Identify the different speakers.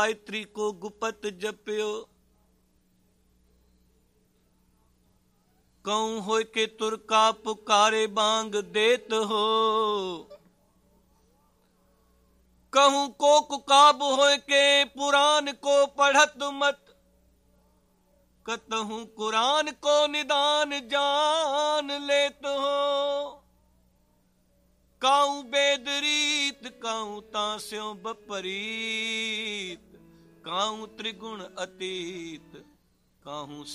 Speaker 1: गायत्री को गुपत जप्यो, कहूं होय के तुरका पुकारे बांग देत हो। कहूं को कुकाब होय के पुराण को पढ़त मत, कतहूं कुरान को निदान जान लेत हो। काऊं बेदरीत काऊं तास्यों बपरीत, काऊं त्रिगुण अतीत काऊं